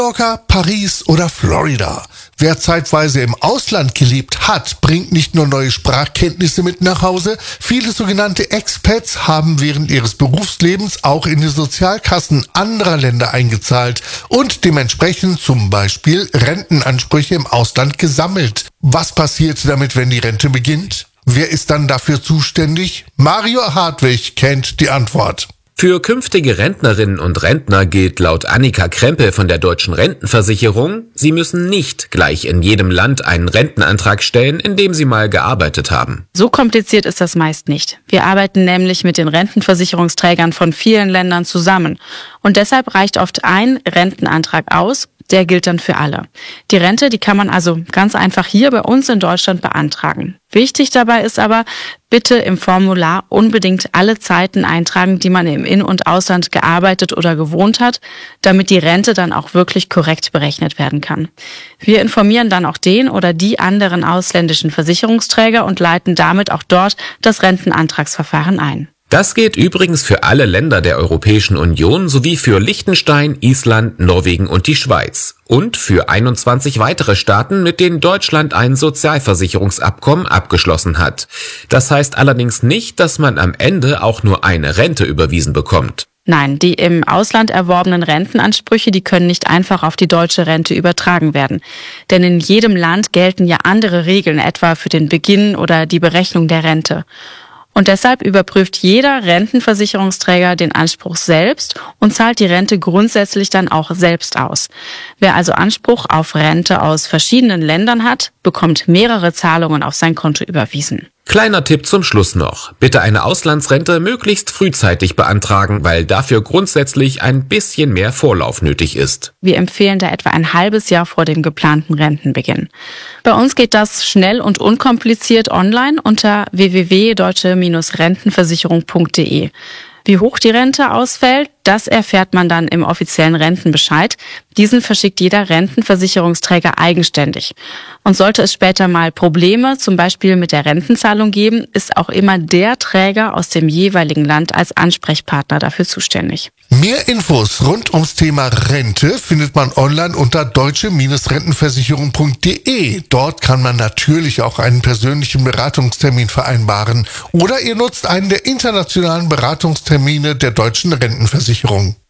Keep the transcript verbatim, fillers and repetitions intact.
Mallorca, Paris oder Florida. Wer zeitweise im Ausland gelebt hat, bringt nicht nur neue Sprachkenntnisse mit nach Hause. Viele sogenannte Expats haben während ihres Berufslebens auch in die Sozialkassen anderer Länder eingezahlt und dementsprechend zum Beispiel Rentenansprüche im Ausland gesammelt. Was passiert damit, wenn die Rente beginnt? Wer ist dann dafür zuständig? Mario Hartwig kennt die Antwort. Für künftige Rentnerinnen und Rentner gilt laut Annika Krempel von der Deutschen Rentenversicherung, sie müssen nicht gleich in jedem Land einen Rentenantrag stellen, in dem sie mal gearbeitet haben. So kompliziert ist das meist nicht. Wir arbeiten nämlich mit den Rentenversicherungsträgern von vielen Ländern zusammen. Und deshalb reicht oft ein Rentenantrag aus. Der gilt dann für alle. Die Rente, die kann man also ganz einfach hier bei uns in Deutschland beantragen. Wichtig dabei ist aber, bitte im Formular unbedingt alle Zeiten eintragen, die man im In- und Ausland gearbeitet oder gewohnt hat, damit die Rente dann auch wirklich korrekt berechnet werden kann. Wir informieren dann auch den oder die anderen ausländischen Versicherungsträger und leiten damit auch dort das Rentenantragsverfahren ein. Das gilt übrigens für alle Länder der Europäischen Union sowie für Liechtenstein, Island, Norwegen und die Schweiz und für einundzwanzig weitere Staaten, mit denen Deutschland ein Sozialversicherungsabkommen abgeschlossen hat. Das heißt allerdings nicht, dass man am Ende auch nur eine Rente überwiesen bekommt. Nein, die im Ausland erworbenen Rentenansprüche, die können nicht einfach auf die deutsche Rente übertragen werden. Denn in jedem Land gelten ja andere Regeln, etwa für den Beginn oder die Berechnung der Rente. Und deshalb überprüft jeder Rentenversicherungsträger den Anspruch selbst und zahlt die Rente grundsätzlich dann auch selbst aus. Wer also Anspruch auf Rente aus verschiedenen Ländern hat, bekommt mehrere Zahlungen auf sein Konto überwiesen. Kleiner Tipp zum Schluss noch. Bitte eine Auslandsrente möglichst frühzeitig beantragen, weil dafür grundsätzlich ein bisschen mehr Vorlauf nötig ist. Wir empfehlen da etwa ein halbes Jahr vor dem geplanten Rentenbeginn. Bei uns geht das schnell und unkompliziert online unter w w w punkt deutsche Rentenversicherung punkt de. Wie hoch die Rente ausfällt, das erfährt man dann im offiziellen Rentenbescheid. Diesen verschickt jeder Rentenversicherungsträger eigenständig. Und sollte es später mal Probleme, zum Beispiel mit der Rentenzahlung geben, ist auch immer der Träger aus dem jeweiligen Land als Ansprechpartner dafür zuständig. Mehr Infos rund ums Thema Rente findet man online unter deutsche Rentenversicherung punkt de. Dort kann man natürlich auch einen persönlichen Beratungstermin vereinbaren. Oder ihr nutzt einen der internationalen Beratungstermine der Deutschen Rentenversicherung.